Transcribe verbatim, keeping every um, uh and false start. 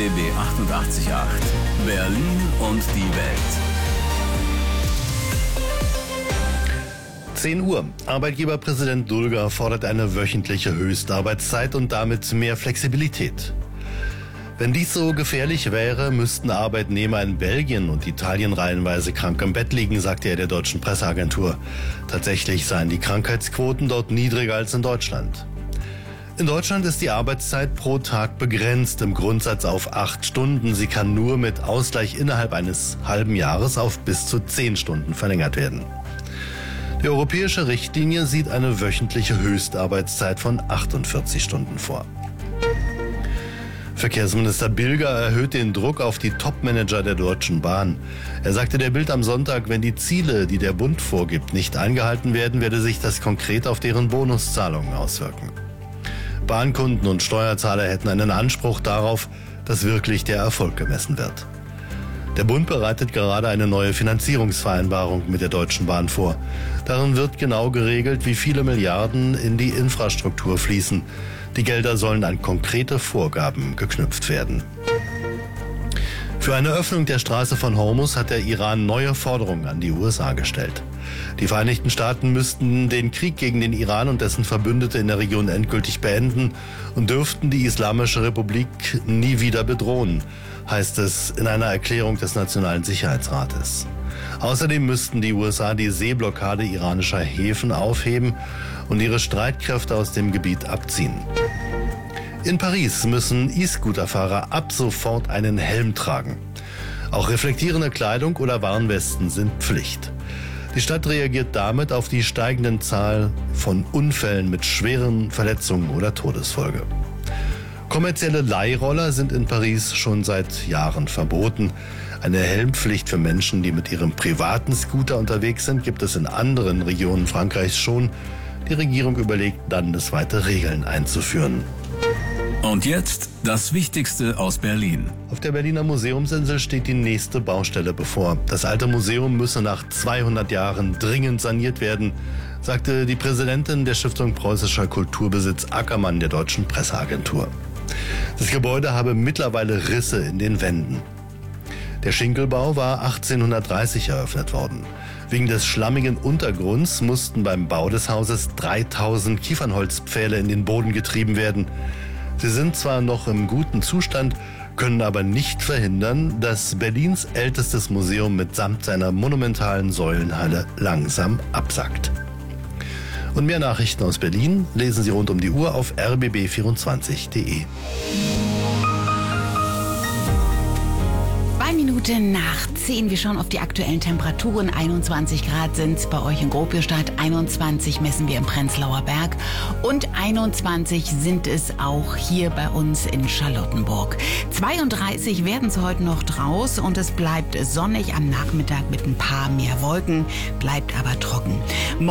D B achtundachtzig Komma acht. Berlin und die Welt. zehn Uhr. Arbeitgeberpräsident Dulger fordert eine wöchentliche Höchstarbeitszeit und damit mehr Flexibilität. Wenn dies so gefährlich wäre, müssten Arbeitnehmer in Belgien und Italien reihenweise krank im Bett liegen, sagte er der deutschen Presseagentur. Tatsächlich seien die Krankheitsquoten dort niedriger als in Deutschland. In Deutschland ist die Arbeitszeit pro Tag begrenzt, im Grundsatz auf acht Stunden. Sie kann nur mit Ausgleich innerhalb eines halben Jahres auf bis zu zehn Stunden verlängert werden. Die europäische Richtlinie sieht eine wöchentliche Höchstarbeitszeit von achtundvierzig Stunden vor. Verkehrsminister Bilger erhöht den Druck auf die Topmanager der Deutschen Bahn. Er sagte der Bild am Sonntag, wenn die Ziele, die der Bund vorgibt, nicht eingehalten werden, werde sich das konkret auf deren Bonuszahlungen auswirken. Bahnkunden und Steuerzahler hätten einen Anspruch darauf, dass wirklich der Erfolg gemessen wird. Der Bund bereitet gerade eine neue Finanzierungsvereinbarung mit der Deutschen Bahn vor. Darin wird genau geregelt, wie viele Milliarden in die Infrastruktur fließen. Die Gelder sollen an konkrete Vorgaben geknüpft werden. Für eine Öffnung der Straße von Hormuz hat der Iran neue Forderungen an die U S A gestellt. Die Vereinigten Staaten müssten den Krieg gegen den Iran und dessen Verbündete in der Region endgültig beenden und dürften die Islamische Republik nie wieder bedrohen, heißt es in einer Erklärung des Nationalen Sicherheitsrates. Außerdem müssten die U S A die Seeblockade iranischer Häfen aufheben und ihre Streitkräfte aus dem Gebiet abziehen. In Paris müssen E-Scooter-Fahrer ab sofort einen Helm tragen. Auch reflektierende Kleidung oder Warnwesten sind Pflicht. Die Stadt reagiert damit auf die steigende Zahl von Unfällen mit schweren Verletzungen oder Todesfolge. Kommerzielle Leihroller sind in Paris schon seit Jahren verboten. Eine Helmpflicht für Menschen, die mit ihrem privaten Scooter unterwegs sind, gibt es in anderen Regionen Frankreichs schon. Die Regierung überlegt, landesweite Regeln einzuführen. Und jetzt das Wichtigste aus Berlin. Auf der Berliner Museumsinsel steht die nächste Baustelle bevor. Das alte Museum müsse nach zweihundert Jahren dringend saniert werden, sagte die Präsidentin der Stiftung Preußischer Kulturbesitz Ackermann der Deutschen Presseagentur. Das Gebäude habe mittlerweile Risse in den Wänden. Der Schinkelbau war achtzehnhundertdreißig eröffnet worden. Wegen des schlammigen Untergrunds mussten beim Bau des Hauses dreitausend Kiefernholzpfähle in den Boden getrieben werden. Sie sind zwar noch im guten Zustand, können aber nicht verhindern, dass Berlins ältestes Museum mitsamt seiner monumentalen Säulenhalle langsam absackt. Und mehr Nachrichten aus Berlin lesen Sie rund um die Uhr auf r b b vierundzwanzig punkt de. Zwei Minuten nach zehn. Wir schauen auf die aktuellen Temperaturen. einundzwanzig Grad sind es bei euch in Gropiusstadt, einundzwanzig messen wir im Prenzlauer Berg und einundzwanzig sind es auch hier bei uns in Charlottenburg. zweiunddreißig werden es heute noch draus und es bleibt sonnig am Nachmittag mit ein paar mehr Wolken, bleibt aber trocken.